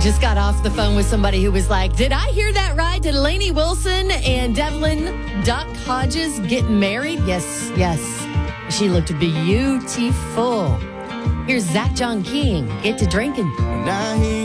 Just got off the phone with somebody who was like, did I hear that right? Did Lainey Wilson and Devlin Duck Hodges get married? Yes, yes. She looked beautiful. Here's Zach John King. Get to drinking.